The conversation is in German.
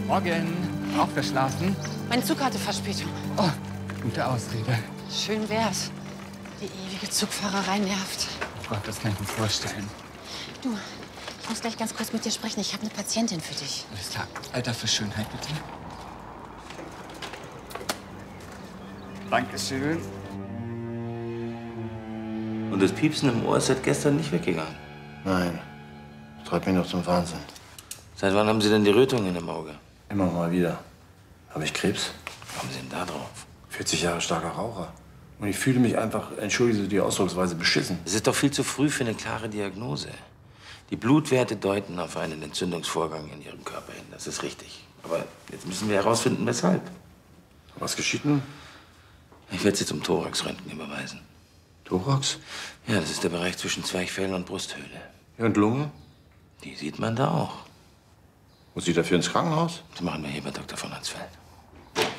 Morgen. Aufgeschlafen? Mein Zug hatte Verspätung. Oh, gute Ausrede. Schön wär's. Die ewige Zugfahrerei nervt. Oh Gott, das kann ich mir vorstellen. Du, ich muss gleich ganz kurz mit dir sprechen. Ich habe eine Patientin für dich. Alles klar. Alter für Schönheit, bitte. Dankeschön. Und das Piepsen im Ohr ist seit gestern nicht weggegangen? Nein, das treibt mich noch zum Wahnsinn. Seit wann haben Sie denn die Rötungen im Auge? Immer mal wieder. Habe ich Krebs? Wie kommen Sie denn da drauf? 40 Jahre starker Raucher. Und ich fühle mich einfach, entschuldigen Sie die Ausdrucksweise, beschissen. Es ist doch viel zu früh für eine klare Diagnose. Die Blutwerte deuten auf einen Entzündungsvorgang in Ihrem Körper hin. Das ist richtig. Aber jetzt müssen wir herausfinden, weshalb. Was geschieht nun? Ich werde Sie zum Thoraxröntgen überweisen. Thorax? Ja, das ist der Bereich zwischen Zwerchfell und Brusthöhle. Ja, und Lunge? Die sieht man da auch. Muss ich dafür ins Krankenhaus? Das machen wir hier bei Dr. von Hansfeld.